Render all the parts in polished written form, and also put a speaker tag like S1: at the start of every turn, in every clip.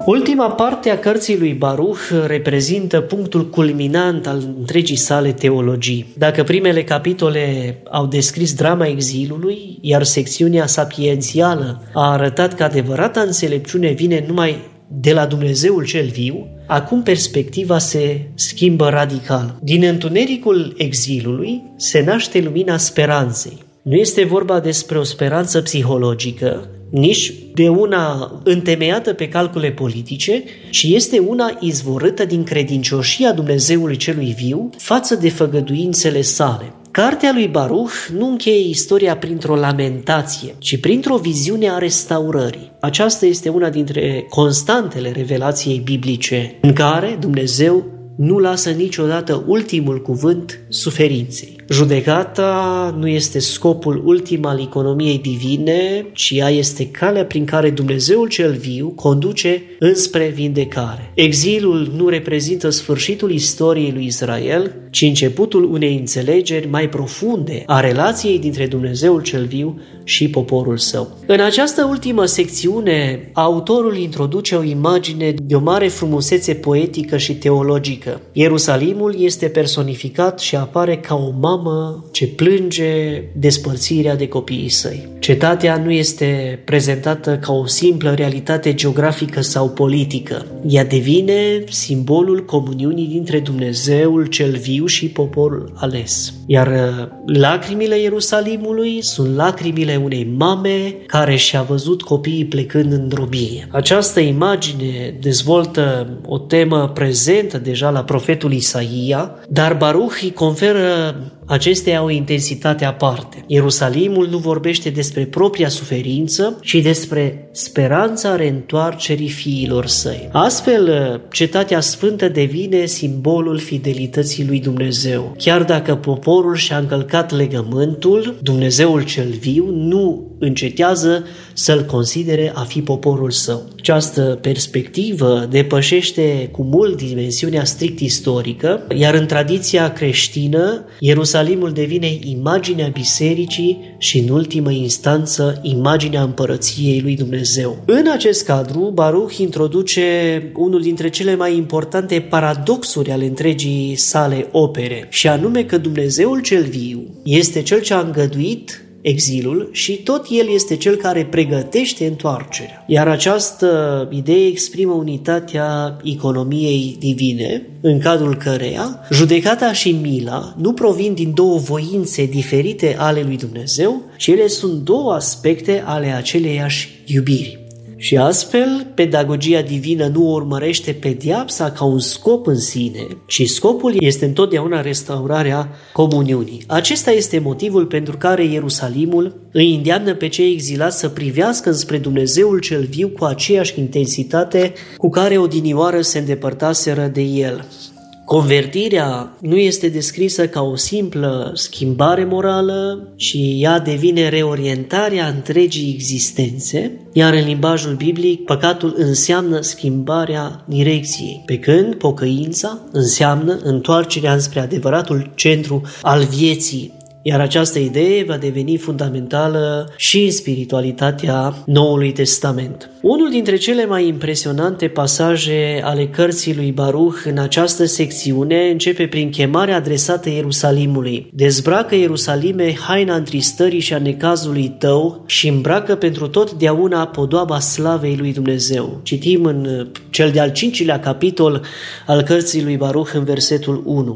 S1: Ultima parte a cărții lui Baruch reprezintă punctul culminant al întregii sale teologii. Dacă primele capitole au descris drama exilului, iar secțiunea sapiențială a arătat că adevărata înțelepciune vine numai de la Dumnezeul cel viu, acum perspectiva se schimbă radical. Din întunericul exilului se naște lumina speranței. Nu este vorba despre o speranță psihologică, nici de una întemeiată pe calcule politice, ci este una izvorâtă din credincioșia Dumnezeului celui viu față de făgăduințele sale. Cartea lui Baruch nu încheie istoria printr-o lamentație, ci printr-o viziune a restaurării. Aceasta este una dintre constantele revelației biblice, în care Dumnezeu nu lasă niciodată ultimul cuvânt suferinței. Judecata nu este scopul ultim al economiei divine, ci ea este calea prin care Dumnezeul cel viu conduce înspre vindecare. Exilul nu reprezintă sfârșitul istoriei lui Israel, ci începutul unei înțelegeri mai profunde a relației dintre Dumnezeul cel viu și poporul său. În această ultimă secțiune, autorul introduce o imagine de o mare frumusețe poetică și teologică. Ierusalimul este personificat și apare ca o mamă ce plânge despărțirea de copiii săi. Cetatea nu este prezentată ca o simplă realitate geografică sau politică. Ea devine simbolul comuniunii dintre Dumnezeul cel viu și poporul ales. Iar lacrimile Ierusalimului sunt lacrimile unei mame care și-a văzut copiii plecând în robie. Această imagine dezvoltă o temă prezentă deja la profetul Isaia, dar Baruch îi conferă acesteia o intensitate aparte. Ierusalimul nu vorbește despre propria suferință, ci despre speranța reîntoarcerii fiilor săi. Astfel, cetatea sfântă devine simbolul fidelității lui Dumnezeu. Chiar dacă poporul și-a încălcat legământul, Dumnezeul cel viu nu încetează să-l considere a fi poporul său. Această perspectivă depășește cu mult dimensiunea strict istorică, iar în tradiția creștină, Ierusalimul devine imaginea bisericii și, în ultimă instanță, imaginea împărăției lui Dumnezeu. În acest cadru, Baruch introduce unul dintre cele mai importante paradoxuri ale întregii sale opere, și anume că Dumnezeul cel viu este cel ce a îngăduit exilul și tot el este cel care pregătește întoarcerea. Iar această idee exprimă unitatea economiei divine, în cadrul căreia judecata și mila nu provin din două voințe diferite ale lui Dumnezeu, ci ele sunt două aspecte ale aceleiași iubiri. Și astfel, pedagogia divină nu urmărește pedeapsa ca un scop în sine, ci scopul este întotdeauna restaurarea comuniunii. Acesta este motivul pentru care Ierusalimul îi îndeamnă pe cei exilați să privească spre Dumnezeul cel viu cu aceeași intensitate cu care odinioară se îndepărtaseră de el. Convertirea nu este descrisă ca o simplă schimbare morală, ci ea devine reorientarea întregii existențe, iar în limbajul biblic, păcatul înseamnă schimbarea direcției, pe când pocăința înseamnă întoarcerea înspre adevăratul centru al vieții. Iar această idee va deveni fundamentală și în spiritualitatea Noului Testament. Unul dintre cele mai impresionante pasaje ale cărții lui Baruch în această secțiune începe prin chemarea adresată Ierusalimului. Dezbracă, Ierusalime, haina întristării și a necazului tău și îmbracă pentru totdeauna podoaba slavei lui Dumnezeu. Citim în cel de-al 5-lea capitol al cărții lui Baruch în versetul 1.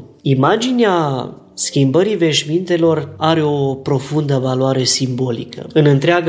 S1: Imaginea schimbării veșmintelor are o profundă valoare simbolică. În întreaga